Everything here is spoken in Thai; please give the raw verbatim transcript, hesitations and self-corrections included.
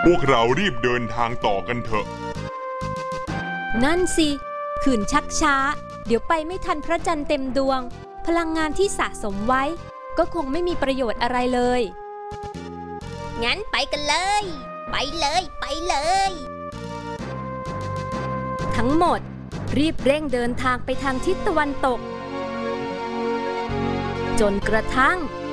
พวกเรารีบเดินทางต่อกันเถอะนั่นสิขืนชักช้าเดี๋ยวไปไม่ทันพระจันทร์เต็มดวงพลังงานที่สะสมไว้ก็คงไม่มีประโยชน์อะไรเลยงั้นไปกันเลยไปเลยไปเลยทั้งหมดรีบเร่งเดินทางไปทางทิศตะวันตกจนกระทั่ง